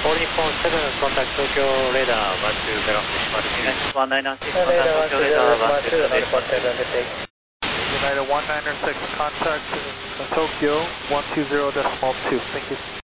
447 contact Tokyo radar 120 Next 196 contact Tokyo radar 120. United 196 contact Tokyo 120.2. Thank you.